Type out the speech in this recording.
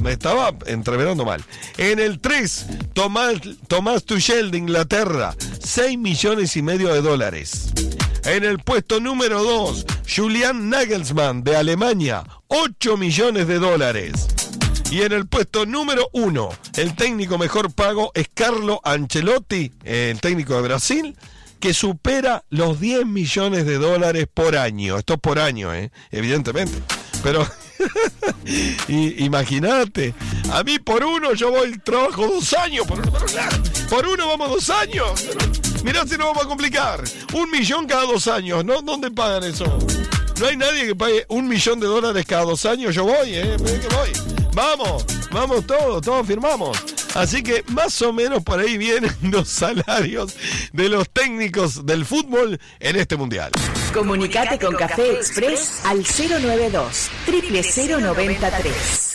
me estaba entreverando mal. En el 3, Tomás Tuchel de Inglaterra, $6,5 millones de dólares. En el puesto número 2, Julian Nagelsmann de Alemania, $8 millones de dólares. Y en el puesto número 1, el técnico mejor pago es Carlo Ancelotti, el técnico de Brasil, que supera los $10 millones de dólares por año. Esto es por año, evidentemente. Pero imagínate, a mí por uno yo voy, trabajo 2 años, por uno vamos 2 años. Mirá si nos vamos a complicar. 1 millón cada 2 años, ¿no? ¿Dónde pagan eso? No hay nadie que pague $1 millón cada 2 años. Yo voy, que voy. Vamos todos firmamos. Así que más o menos por ahí vienen los salarios de los técnicos del fútbol en este mundial. Comunicate con Café Express al 092 000993.